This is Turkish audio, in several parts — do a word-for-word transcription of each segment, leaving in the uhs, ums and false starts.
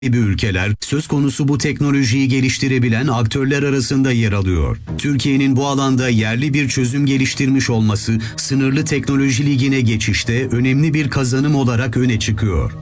gibi ülkeler söz konusu bu teknolojiyi geliştirebilen aktörler arasında yer alıyor. Türkiye'nin bu alanda yerli bir çözüm geliştirmiş olması sınırlı teknoloji ligine geçişte önemli bir kazanım olarak öne çıkıyor.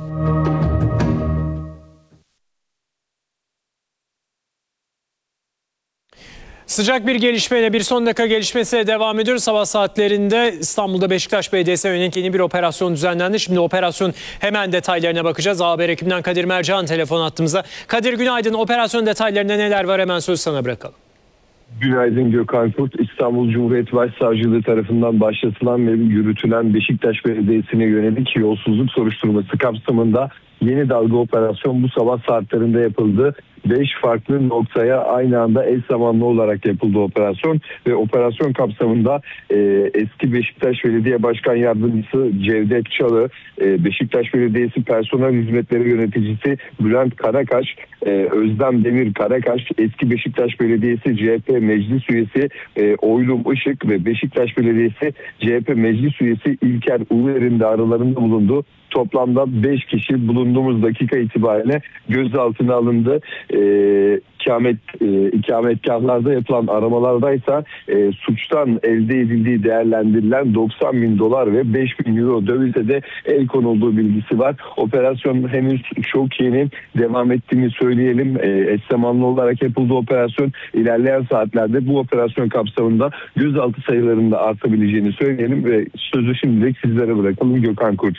Sıcak bir gelişmeyle bir son dakika gelişmesiyle devam ediyoruz. Sabah saatlerinde İstanbul'da Beşiktaş Belediyesi'ne yönelik yeni bir operasyon düzenlendi. Şimdi operasyon hemen detaylarına bakacağız. A Haber ekibinden Kadir Mercan telefon attığımızda. Kadir günaydın. Operasyon detaylarında neler var, hemen söz sana bırakalım. Günaydın Gökhan Kurt. İstanbul Cumhuriyet Başsavcılığı tarafından başlatılan ve yürütülen Beşiktaş Belediyesi'ne yönelik yolsuzluk soruşturması kapsamında yeni dalga operasyon bu sabah saatlerinde yapıldı. beş farklı noktaya aynı anda eş zamanlı olarak yapıldı operasyon ve operasyon kapsamında e, eski Beşiktaş Belediye Başkan Yardımcısı Cevdet Çalı, e, Beşiktaş Belediyesi Personel Hizmetleri Yöneticisi Bülent Karakaş, e, Özlem Demir Karakaş, eski Beşiktaş Belediyesi C H P Meclis Üyesi e, Oylum Işık ve Beşiktaş Belediyesi C H P Meclis Üyesi İlker Uluer'in de aralarında bulundu. Toplamda beş kişi bulunduğumuz dakika itibariyle gözaltına alındı. E, ikamet, e, ikametgahlarda yapılan aramalardaysa e, suçtan elde edildiği değerlendirilen doksan bin dolar ve beş bin euro dövize de el konulduğu bilgisi var. Operasyon henüz çok yeni, devam ettiğini söyleyelim. E, eş zamanlı olarak yapıldı operasyon. İlerleyen saatlerde bu operasyon kapsamında gözaltı sayılarının da artabileceğini söyleyelim ve sözü şimdilik sizlere bırakalım. Gökhan Kurt.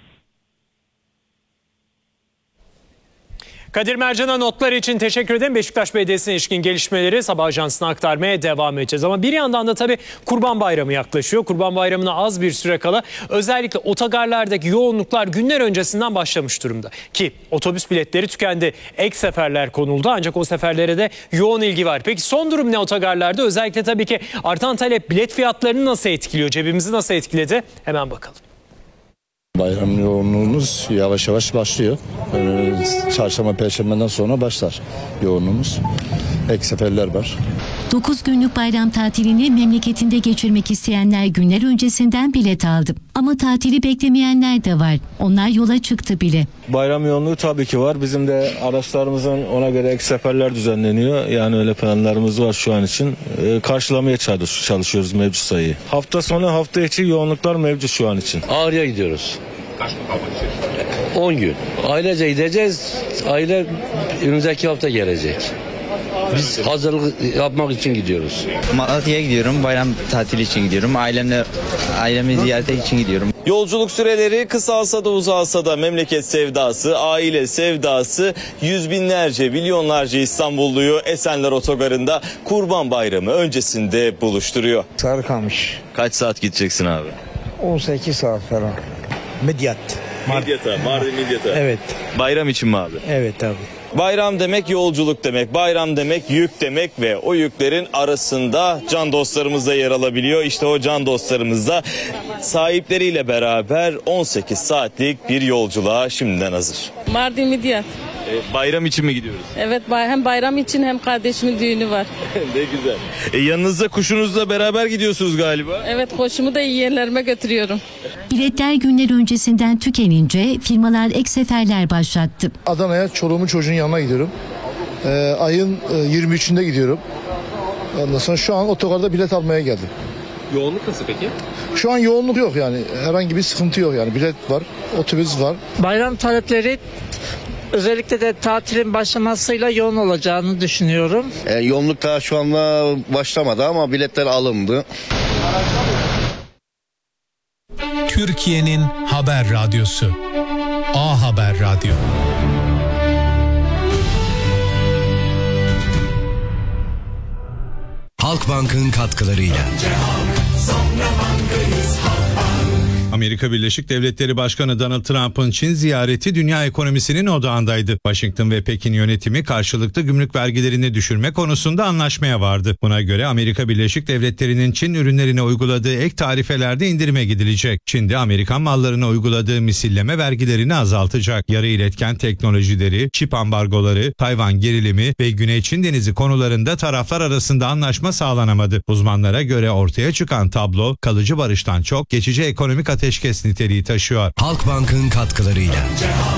Kadir Mercan'a notlar için teşekkür ederim. Beşiktaş Belediyesi'ne ilişkin gelişmeleri Sabah Ajansı'na aktarmaya devam edeceğiz. Ama bir yandan da tabii Kurban Bayramı yaklaşıyor. Kurban Bayramı'na az bir süre kala özellikle otogarlardaki yoğunluklar günler öncesinden başlamış durumda. Ki otobüs biletleri tükendi. Ek seferler konuldu ancak o seferlere de yoğun ilgi var. Peki son durum ne otogarlarda? Özellikle tabii ki artan talep bilet fiyatlarını nasıl etkiliyor? Cebimizi nasıl etkiledi? Hemen bakalım. Bayram yoğunluğumuz yavaş yavaş başlıyor. Ee, çarşamba, perşembeden sonra başlar yoğunluğumuz. Ek seferler var. dokuz günlük bayram tatilini memleketinde geçirmek isteyenler günler öncesinden bilet aldı. Ama tatili beklemeyenler de var. Onlar yola çıktı bile. Bayram yoğunluğu tabii ki var. Bizim de araçlarımızın ona göre ek seferler düzenleniyor. Yani öyle planlarımız var şu an için. Ee, karşılamaya çalışıyoruz mevcut sayıyı. Hafta sonu, hafta içi yoğunluklar mevcut şu an için. Ağrı'ya gidiyoruz. Kaç gün kalmak için? on gün. Ailece gideceğiz. Aile önümüzdeki hafta gelecek. Biz hazırlık yapmak için gidiyoruz. Malatya'ya gidiyorum. Bayram tatili için gidiyorum. Ailemle ailemi ziyarete için gidiyorum. Yolculuk süreleri kısalsa da uzalsa da memleket sevdası, aile sevdası yüz binlerce, milyonlarca İstanbulluyu Esenler Otogarı'nda Kurban Bayramı öncesinde buluşturuyor. Sarıkamış. Kaç saat gideceksin abi? on sekiz saat falan. Midyat. Midyat'a, Mardin Midyat'a. Evet. Bayram için mi abi? Evet abi. Bayram demek yolculuk demek, bayram demek yük demek ve o yüklerin arasında can dostlarımız da yer alabiliyor. İşte o can dostlarımız da sahipleriyle beraber on sekiz saatlik bir yolculuğa şimdiden hazır. Mardin Midyat. E, bayram için mi gidiyoruz? Evet, hem bayram için hem kardeşimin düğünü var. Ne güzel. E, yanınızda kuşunuzla beraber gidiyorsunuz galiba. Evet, koşumu da iyi yerlerime götürüyorum. Biletler günler öncesinden tükenince firmalar ek seferler başlattı. Adana'ya çoluğumun çocuğun yanına gidiyorum. Ee, ayın yirmi üçünde gidiyorum. Ondan sonra şu an otogarda bilet almaya geldim. Yoğunluk nasıl peki? Şu an yoğunluk yok yani. Herhangi bir sıkıntı yok yani. Bilet var, otobüs var. Bayram talepleri özellikle de tatilin başlamasıyla yoğun olacağını düşünüyorum. E, yoğunluk daha şu anda başlamadı ama biletler alındı. Türkiye'nin haber radyosu A Haber Radyo. Halkbank'ın katkılarıyla. Amerika Birleşik Devletleri Başkanı Donald Trump'ın Çin ziyareti dünya ekonomisinin odağındaydı. Washington ve Pekin yönetimi karşılıklı gümrük vergilerini düşürme konusunda anlaşmaya vardı. Buna göre Amerika Birleşik Devletleri'nin Çin ürünlerine uyguladığı ek tarifelerde indirime gidilecek. Çin de Amerikan mallarına uyguladığı misilleme vergilerini azaltacak. Yarı iletken teknolojileri, çip ambargoları, Tayvan gerilimi ve Güney Çin Denizi konularında taraflar arasında anlaşma sağlanamadı. Uzmanlara göre ortaya çıkan tablo kalıcı barıştan çok geçici ekonomik ateşkes niteliği taşıyor. Halkbank'ın katkılarıyla.